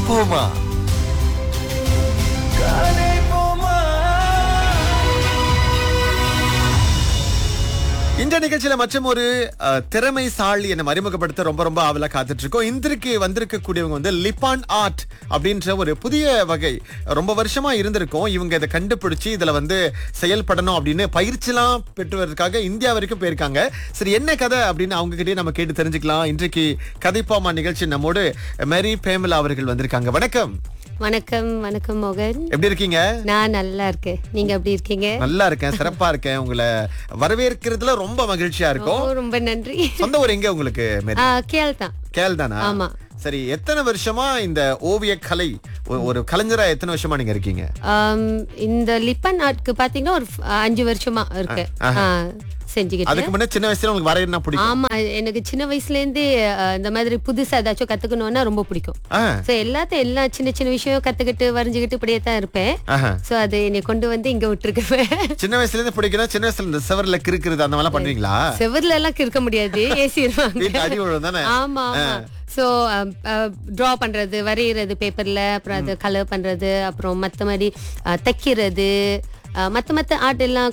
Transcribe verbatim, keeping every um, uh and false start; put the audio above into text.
கதைப்போமா. இந்த நிகழ்ச்சியில மற்றும் ஒரு அஹ், திறமைசாலி என்ன அறிமுகப்படுத்த ரொம்ப ரொம்ப ஆவலா காத்துட்டு இருக்கோம். இன்றைக்கு வந்திருக்க கூடியவங்க வந்து லிப்பான் ஆர்ட் அப்படின்ற ஒரு புதிய வகை ரொம்ப வருஷமா இருந்திருக்கும். இவங்க இதை கண்டுபிடிச்சு இதுல வந்து செயல்படணும் அப்படின்னு பயிற்சிலாம் பெற்றுவதற்காக இந்தியா வரைக்கும் போயிருக்காங்க. சரி, என்ன கதை அப்படின்னு அவங்க கிட்டே நம்ம கேட்டு தெரிஞ்சுக்கலாம். இன்றைக்கு கதைப்பாமா நிகழ்ச்சி நம்மோடு மேரி பேமலா அவர்கள் வந்திருக்காங்க. வணக்கம். வணக்கம் வணக்கம் மோகன். எப்படி இருக்கீங்க? நான் நல்லா இருக்கேன். நீங்க எப்படி இருக்கீங்க? நல்லா இருக்கேன், சிறப்பா இருக்கேன். உங்களை வரவேற்கிறதுல ரொம்ப மகிழ்ச்சியா ஓ, இருக்கும். ரொம்ப நன்றி. சொந்த ஊர் எங்க உங்களுக்கு மேரி? ஆ, கேள் தான். கேள் தானா? ஆமா. சரி, எத்தனை வருஷமா இந்த ஓவிய கலை ஒ- ஒரு கலைஞரா எத்தனை வருஷமா நீங்க இருக்கீங்க? ஆம், இந்த லிப்பன் ஆர்ட்க்கு பாத்தீங்கன்னா ஒரு ஃப- அஞ்சு வருஷமா இருக்கு. ஆ, செஞ்சுக்கிட்டு. அதுக்கு முன்ன சின்ன வயசுல உங்களுக்கு வரையறதுனா பிடிக்கும்? ஆமா, எனக்கு சின்ன வயசுல இருந்தே அ, இந்த மாதிரி புதுசா ஏதாச்சும் கத்துக்கணும்னா ரொம்ப பிடிக்கும். ஆ, சோ எல்லாத்தையும் எல்லா சின்ன சின்ன விஷயம் கத்துக்கிட்டு வரைஞ்சுக்கிட்டு இப்படியே தான் இருப்பேன். ஆஹா. சோ அது என்னை கொண்டு வந்து இங்க விட்டுருக்கேன். சின்ன வயசுல இருந்து பிடிக்கும். சின்ன வயசுல இந்த செவர்ல கிறுக்குறது அந்த மாதிரிலாம் பண்ணுவீங்களா? செவர்ல எல்லாம் இருக்க முடியாது, ஏசிடுவாங்க. வீட்டு அடி விழும் தானே? ஆமா ஆமா. ஸோ ட்ரா பண்றது, வரைகிறது பேப்பர்ல, அப்புறம் அது கலர் பண்றது, அப்புறம் மற்ற மாதிரி தைக்கிறது, அஹ், மத்த மத்த ஆர்ட் எல்லாம்